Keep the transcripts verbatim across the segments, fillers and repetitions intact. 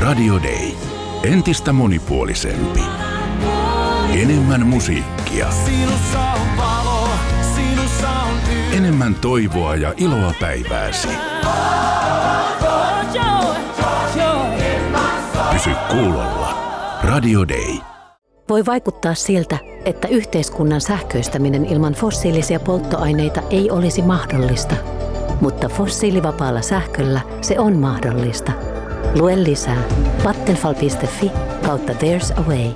Radio Day. Entistä monipuolisempi. Enemmän musiikkia. Enemmän toivoa ja iloa päivääsi. Pysy kuulolla. Radio Day. Voi vaikuttaa siltä, että yhteiskunnan sähköistäminen ilman fossiilisia polttoaineita ei olisi mahdollista. Mutta fossiilivapaalla sähköllä se on mahdollista. Lue lisää vattenfall piste fi kautta There's a Way.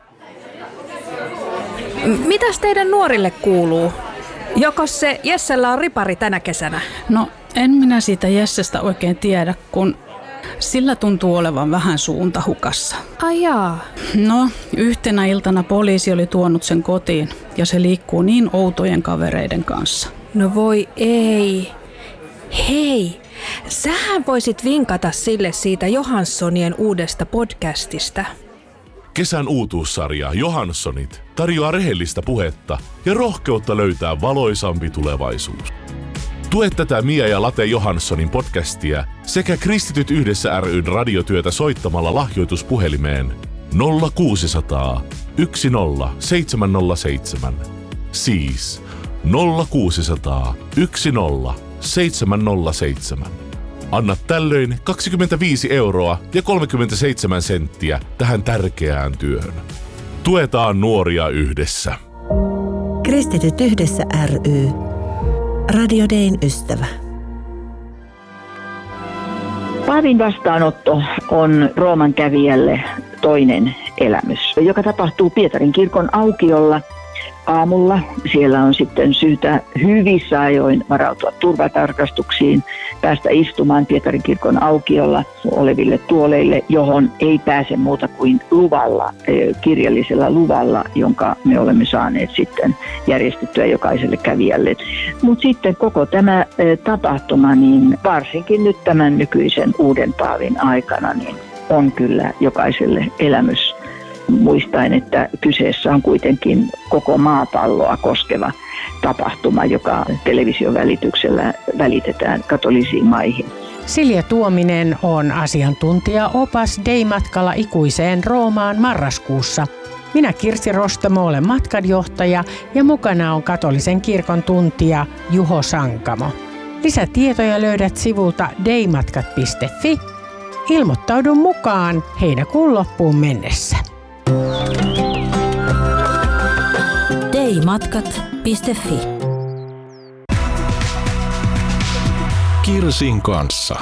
Mitäs teidän nuorille kuuluu? Jokos se Jessellä on ripari tänä kesänä? No, en minä siitä Jessestä oikein tiedä, kun sillä tuntuu olevan vähän suunta hukassa. Ai jaa. No, yhtenä iltana poliisi oli tuonut sen kotiin ja se liikkuu niin outojen kavereiden kanssa. No voi ei. Hei, sähän voisit vinkata sille siitä Johanssonien uudesta podcastista. Kesän uutuussarja Johanssonit tarjoaa rehellistä puhetta ja rohkeutta löytää valoisampi tulevaisuus. Tue tätä Mia ja Late Johanssonin podcastia sekä Kristityt yhdessä ry:n radiotyötä soittamalla lahjoituspuhelimeen nolla kuusi nolla nolla yksi nolla seitsemän nolla seitsemän. Siis nolla kuusi nolla nolla yksi nolla seitsemän nolla seitsemän. Anna tällöin kaksikymmentäviisi euroa ja kolmekymmentäseitsemän senttiä tähän tärkeään työhön. Tuetaan nuoria yhdessä. Kristityt yhdessä ry. Radio Dayn ystävä. Paavin vastaanotto on Rooman kävijälle toinen elämys, joka tapahtuu Pietarin kirkon aukiolla aamulla. Siellä on sitten syytä hyvissä ajoin varautua turvatarkastuksiin, päästä istumaan Pietarin kirkon aukiolla oleville tuoleille, johon ei pääse muuta kuin luvalla, kirjallisella luvalla, jonka me olemme saaneet sitten järjestettyä jokaiselle kävijälle. Mutta sitten koko tämä tapahtuma, niin varsinkin nyt tämän nykyisen uuden paavin aikana, niin on kyllä jokaiselle elämys. Muistaen, että kyseessä on kuitenkin koko maapalloa koskeva tapahtuma, joka television välityksellä välitetään katolisiin maihin. Silja Tuominen on asiantuntija-opas Day-matkalla ikuiseen Roomaan marraskuussa. Minä Kirsi Rostamo olen matkanjohtaja ja mukana on katolisen kirkon tuntija Juho Sankamo. Lisätietoja löydät sivulta daymatkat piste fi. Ilmoittaudu mukaan heinäkuun loppuun mennessä. daymatkat piste fi. Kirsin kanssa.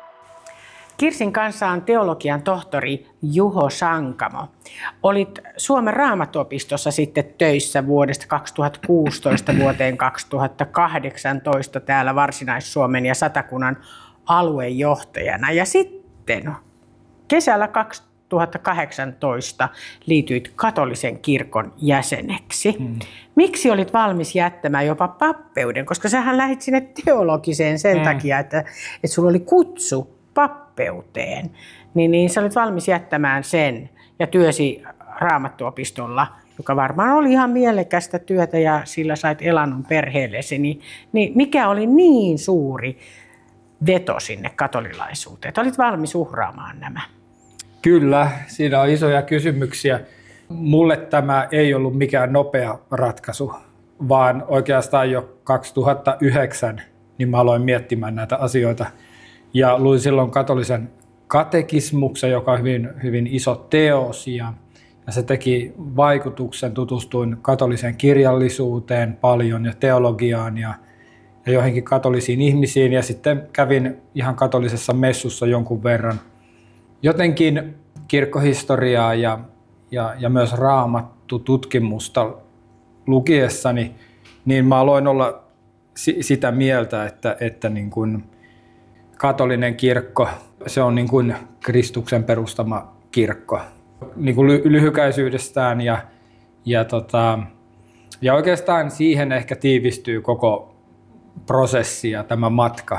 Kirsin kanssa on teologian tohtori Juho Sankamo. Olit Suomen Raamattuopistossa sitten töissä vuodesta kaksituhattakuusitoista vuoteen kaksituhattakahdeksantoista täällä Varsinais-Suomen ja Satakunnan aluejohtajana. Ja sitten kesällä kaksituhattakahdeksantoista liityit katolisen kirkon jäseneksi. Hmm. Miksi olit valmis jättämään jopa pappeuden? Koska sähän lähdit sinne teologiseen sen hmm. takia, että, että sulla oli kutsu pappeuteen. Niin, niin sä olit valmis jättämään sen ja työsi Raamattuopistolla, joka varmaan oli ihan mielekästä työtä ja sillä sait elannon perheellesi. Niin, niin mikä oli niin suuri veto sinne katolilaisuuteen? Et olit valmis uhraamaan nämä. Kyllä, siinä on isoja kysymyksiä. Mulle tämä ei ollut mikään nopea ratkaisu, vaan oikeastaan jo kaksituhattayhdeksän niin mä aloin miettimään näitä asioita. Ja luin silloin katolisen katekismuksen, joka on hyvin, hyvin iso teos. Ja, ja se teki vaikutuksen, tutustuin katolisen kirjallisuuteen paljon ja teologiaan ja, ja joihinkin katolisiin ihmisiin. Ja sitten kävin ihan katolisessa messussa jonkun verran. Jotenkin kirkkohistoriaa ja, ja, ja myös raamattu-tutkimusta lukiessani, niin mä aloin olla si- sitä mieltä, että, että niin kuin katolinen kirkko, se on niin kuin Kristuksen perustama kirkko. Niin kuin ly- lyhykäisyydestään ja, ja, tota, ja oikeastaan siihen ehkä tiivistyy koko prosessi ja tämä matka.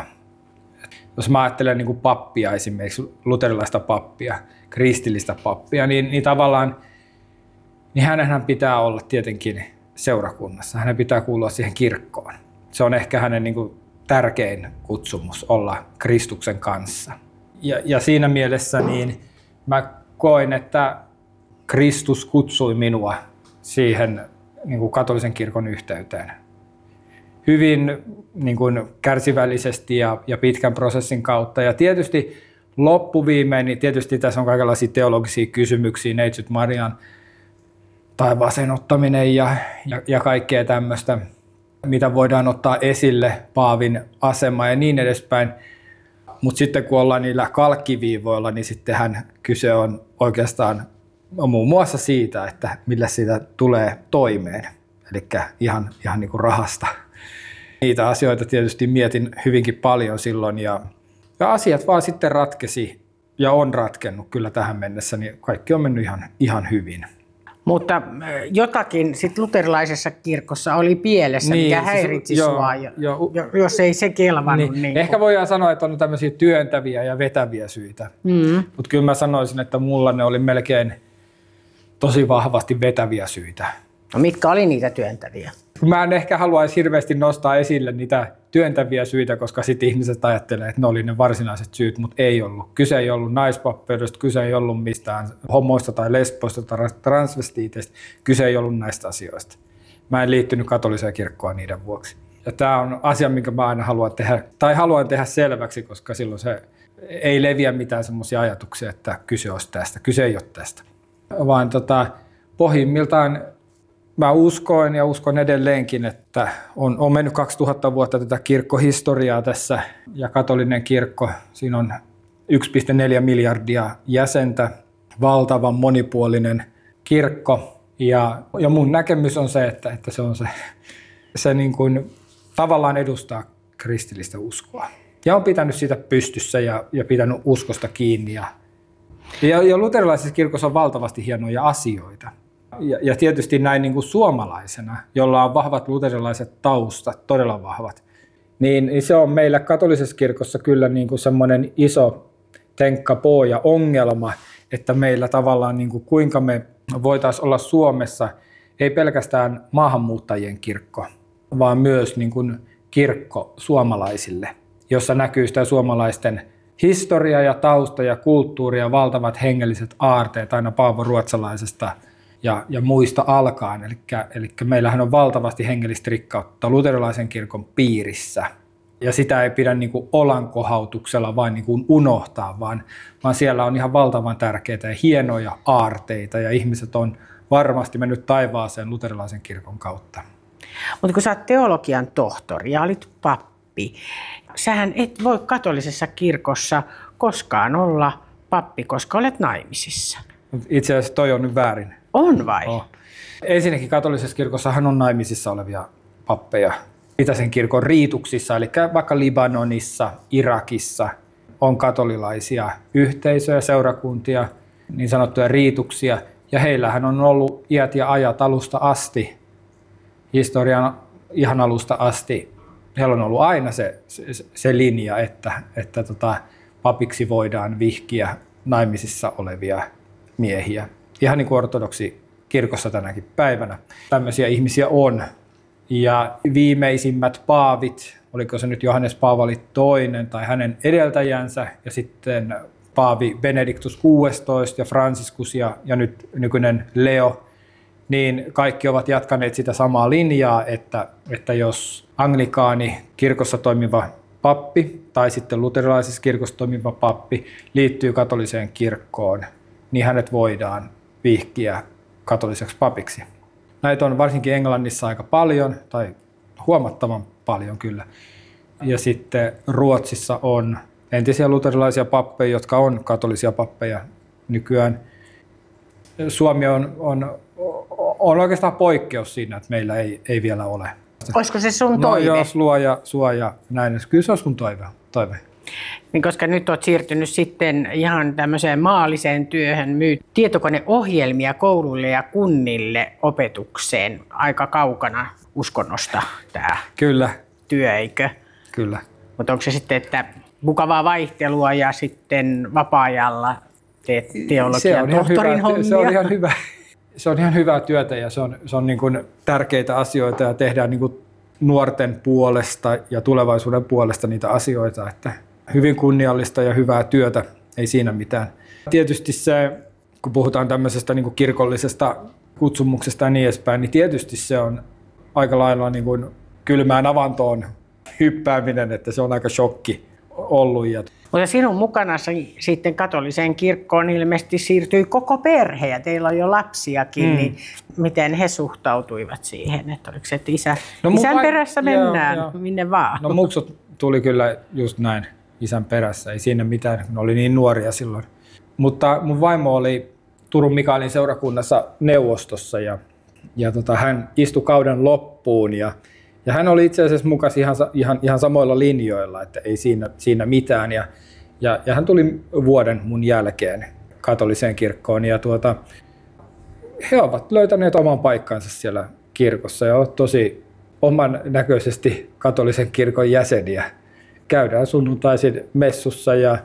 Jos mä ajattelen niin kuin pappia esimerkiksi, luterilaista pappia, kristillistä pappia, niin, niin tavallaan niin hänenhän pitää olla tietenkin seurakunnassa. Hänen pitää kuulua siihen kirkkoon. Se on ehkä hänen niin kuin tärkein kutsumus olla Kristuksen kanssa. Ja, ja siinä mielessä niin Mä koin, että Kristus kutsui minua siihen niin kuin katolisen kirkon yhteyteen. Hyvin niin kuin kärsivällisesti ja, ja pitkän prosessin kautta. Ja tietysti loppuviimein, niin tietysti tässä on kaikenlaisia teologisia kysymyksiä, Neitsyt Marian taivaaseen ottaminen ja, ja, ja kaikkea tämmöistä, mitä voidaan ottaa esille, paavin asema ja niin edespäin. Mutta sitten kun ollaan niillä kalkkiviivoilla, niin sittenhän kyse on oikeastaan muun muassa siitä, että millä siitä tulee toimeen, eli ihan, ihan niin kuin rahasta. Niitä asioita tietysti mietin hyvinkin paljon silloin ja, ja asiat vaan sitten ratkesi ja on ratkennut kyllä tähän mennessä, niin kaikki on mennyt ihan, ihan hyvin. Mutta jotakin sit luterilaisessa kirkossa oli pielessä, niin, mikä häiritsi siis, sua, jo, jo, jos ei se kelvannut. Niin, niin ehkä voidaan sanoa, että on tämmöisiä työntäviä ja vetäviä syitä, mm. mutta kyllä mä sanoisin, että mulla ne oli melkein tosi vahvasti vetäviä syitä. No mitkä oli niitä työntäviä? Mä en ehkä haluaisi hirveästi nostaa esille niitä työntäviä syitä, koska sitten ihmiset ajattelee, että ne oli ne varsinaiset syyt, mutta ei ollut. Kyse ei ollut naispappeudesta, kyse ei ollut mistään homoista tai lesboista tai transvestiiteistä, kyse ei ollut näistä asioista. Mä en liittynyt katoliseen kirkkoon niiden vuoksi. Ja tämä on asia, minkä mä aina haluan tehdä, tai haluan tehdä selväksi, koska silloin se ei leviä mitään semmoisia ajatuksia, että kyse olisi tästä. Kyse ei ole tästä. Vaan tota, pohjimmiltaan mä uskoin ja uskon edelleenkin, että on, on mennyt kaksituhatta vuotta tätä kirkkohistoriaa tässä ja katolinen kirkko, siinä on yksi pilkku neljä miljardia jäsentä, valtavan monipuolinen kirkko ja, ja mun näkemys on se, että, että se on se, se niin kuin tavallaan edustaa kristillistä uskoa ja on pitänyt sitä pystyssä ja, ja pitänyt uskosta kiinni ja, ja, ja luterilaisessa kirkossa on valtavasti hienoja asioita. Ja, ja tietysti näin niin kuin suomalaisena, jolla on vahvat luterilaiset taustat, todella vahvat, niin, niin se on meillä katolisessa kirkossa kyllä niin kuin semmoinen iso tenkkapoo ja ongelma, että meillä tavallaan niin kuin kuinka me voitaisiin olla Suomessa, ei pelkästään maahanmuuttajien kirkko, vaan myös niin kuin kirkko suomalaisille, jossa näkyy sitä suomalaisten historia ja tausta ja kulttuuri ja valtavat hengelliset aarteet aina Paavo Ruotsalaisesta Ja, ja muista alkaen. Eli, eli meillähän on valtavasti hengellistä rikkautta luterilaisen kirkon piirissä. Ja sitä ei pidä niin kuin olankohautuksella vain niin kuin unohtaa, vaan, vaan siellä on ihan valtavan tärkeitä ja hienoja aarteita. Ja ihmiset on varmasti mennyt taivaaseen luterilaisen kirkon kautta. Mutta kun sä oot teologian tohtori ja olit pappi, sähän et voi katolisessa kirkossa koskaan olla pappi, koska olet naimisissa. Itse asiassa toi on nyt väärin. On vai? Oh. Ensinnäkin katolisessa kirkossahan on naimisissa olevia pappeja. Itäisen kirkon riituksissa, eli vaikka Libanonissa, Irakissa on katolilaisia yhteisöjä, seurakuntia, niin sanottuja riituksia. Ja heillähän on ollut iät ja ajat alusta asti, historian ihan alusta asti. Heillä on ollut aina se, se, se linja, että, että tota, papiksi voidaan vihkiä naimisissa olevia miehiä. Ihan niin kuin ortodoksi kirkossa tänäkin päivänä. Tämmöisiä ihmisiä on. Ja viimeisimmät paavit, oliko se nyt Johannes Paavali toinen tai hänen edeltäjänsä, ja sitten paavi Benediktus kuudestoista ja Franciscus ja, ja nyt nykyinen Leo, niin kaikki ovat jatkaneet sitä samaa linjaa, että, että jos anglikaani kirkossa toimiva pappi tai sitten luterilaisessa kirkossa toimiva pappi liittyy katoliseen kirkkoon, niin hänet voidaan vihkiä katoliseksi papiksi. Näitä on varsinkin Englannissa aika paljon, tai huomattavan paljon kyllä. Ja sitten Ruotsissa on entisiä luterilaisia pappeja, jotka on katolisia pappeja nykyään. Suomi on, on, on oikeastaan poikkeus siinä, että meillä ei, ei vielä ole. Olisiko se sun toive? No jos luo ja suoja näin, kyllä se on sun toive. toive. Niin koska nyt olet siirtynyt sitten ihan tämmöiseen maalliseen työhön, myyt tietokoneohjelmia kouluille ja kunnille opetukseen aika kaukana uskonnosta tämä Kyllä. työ, eikö? Kyllä. Mutta onko se sitten, että mukavaa vaihtelua ja sitten vapaa-ajalla teet teologian tohtorin hommia? Se on ihan hyvä. Se on ihan hyvää työtä ja se on, se on niin kuin tärkeitä asioita ja tehdään niin kuin nuorten puolesta ja tulevaisuuden puolesta niitä asioita, että hyvin kunniallista ja hyvää työtä ei siinä mitään. Tietysti se, kun puhutaan tämmöisestä niin kuin kirkollisesta kutsumuksesta ja niin edespäin, niin tietysti se on aika lailla niin kuin kylmään avantoon hyppääminen, että se on aika shokki ollut. Mutta sinun mukanasi sitten katoliseen kirkkoon ilmeisesti siirtyi koko perhe ja teillä on jo lapsiakin, mm. niin miten he suhtautuivat siihen, että oliko se, että isä, no, isän vai... perässä mennään, joo, joo. minne vaan? No muksut tuli kyllä just näin isän perässä, ei siinä mitään, ne oli niin nuoria silloin. Mutta mun vaimo oli Turun Mikaelin seurakunnassa neuvostossa ja, ja tota, hän istui kauden loppuun ja Ja hän oli itse asiassa mukaan ihan, ihan, ihan samoilla linjoilla, että ei siinä, siinä mitään. Ja, ja, ja hän tuli vuoden mun jälkeen katoliseen kirkkoon. Ja tuota, he ovat löytäneet oman paikkansa siellä kirkossa ja ovat tosi oman näköisesti katolisen kirkon jäseniä. Käydään sunnuntaisin messussa ja,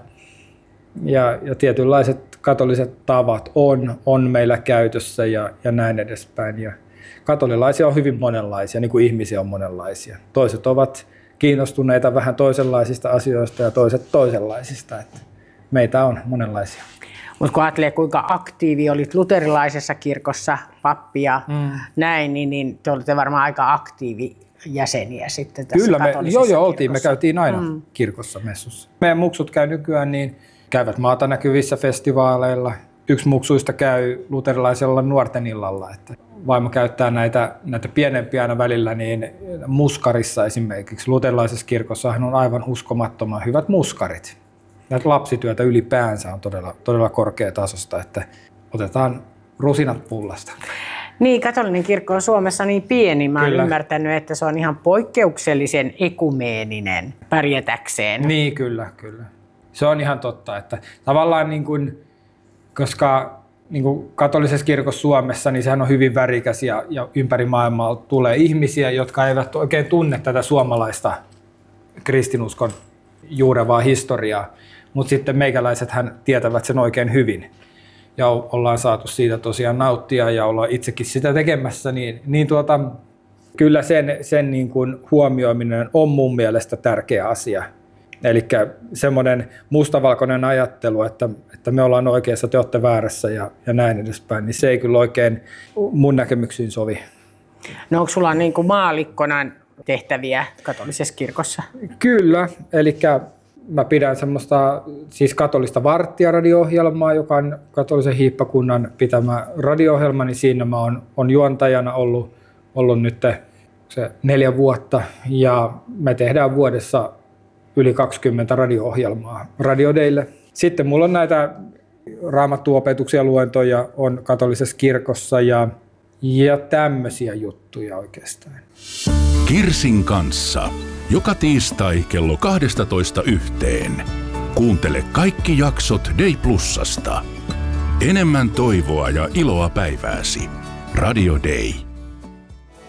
ja, ja tietynlaiset katoliset tavat on, on meillä käytössä ja, ja näin edespäin. Ja katolilaisia on hyvin monenlaisia, niin kuin ihmisiä on monenlaisia. Toiset ovat kiinnostuneita vähän toisenlaisista asioista ja toiset toisenlaisista. Että meitä on monenlaisia. Mutta kun ajattelee, kuinka aktiivi olit luterilaisessa kirkossa, pappi ja mm. näin, niin, niin te olitte varmaan aika aktiivi jäseniä sitten tässä Kyllä, me, katolisessa joo, joo, kirkossa. oltiin. Me käytiin aina mm. kirkossa messussa. Meidän muksut käy nykyään, niin käyvät maata näkyvissä festivaaleilla. Yksi muksuista käy luterilaisella nuorten illalla. Että vaimo käyttää näitä, näitä pienempiä aina välillä, niin muskarissa esimerkiksi. Luterilaisessa kirkossahan on aivan uskomattoman hyvät muskarit. Näitä lapsityötä ylipäänsä on todella, todella korkeatasosta, että otetaan rusinat pullasta. Niin, katolinen kirkko on Suomessa niin pieni. Mä oon ymmärtänyt, että se on ihan poikkeuksellisen ekumeeninen pärjätäkseen. Niin, kyllä, kyllä. Se on ihan totta, että tavallaan niin kuin, koska niin kuin katolisessa kirkossa Suomessa, niin sehän on hyvin värikäs ja, ja ympäri maailmaa tulee ihmisiä, jotka eivät oikein tunne tätä suomalaista kristinuskon juurevaa historiaa, mutta sitten meikäläisethän tietävät sen oikein hyvin. Ja ollaan saatu siitä tosiaan nauttia ja ollaan itsekin sitä tekemässä, niin, niin tuota, kyllä sen, sen niin kuin huomioiminen on mun mielestä tärkeä asia. Eli semmoinen mustavalkoinen ajattelu, että, että me ollaan oikeassa, te olette väärässä ja, ja näin edespäin, niin se ei kyllä oikein mun näkemyksiin sovi. No onko sulla niin kuin maallikkona tehtäviä katolisessa kirkossa? Kyllä, eli mä pidän semmoista siis katolista varttija-radio-ohjelmaa, joka on katolisen hiippakunnan pitämä radio-ohjelma, niin siinä mä oon, on juontajana ollut, ollut nyt se neljä vuotta ja me tehdään vuodessa yli kaksikymmentä radio-ohjelmaa Radio Daylle. Sitten mulla on näitä raamattuopetuksia, luentoja on katolisessa kirkossa ja, ja tämmöisiä juttuja oikeastaan. Kirsin kanssa. Joka tiistai kello kaksitoista yhteen. Kuuntele kaikki jaksot Day Plusasta. Enemmän toivoa ja iloa päivääsi. Radio Day.